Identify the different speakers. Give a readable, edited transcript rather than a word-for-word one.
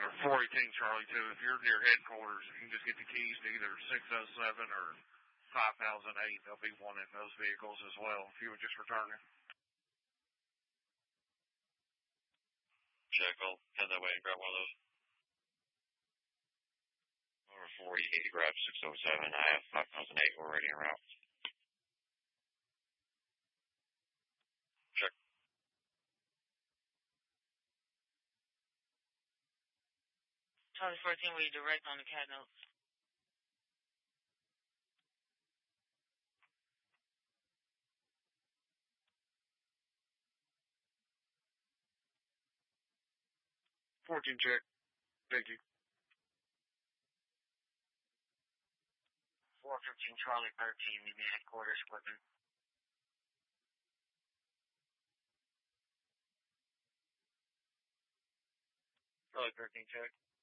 Speaker 1: Or 418 Charlie, too. If you're near headquarters, you can just get the keys to either 607 or 5008. There'll be one in those vehicles as well if you would just return it.
Speaker 2: Check, I'll head that way and grab one of those. Over 40, you need to grab 607. I have 5008 already en route. Check.
Speaker 3: Charlie 14, will you direct on the cat notes?
Speaker 1: Check. Thank you.
Speaker 3: 415 Charlie 13, meet me at headquarters, equipment.
Speaker 1: Charlie 13, check.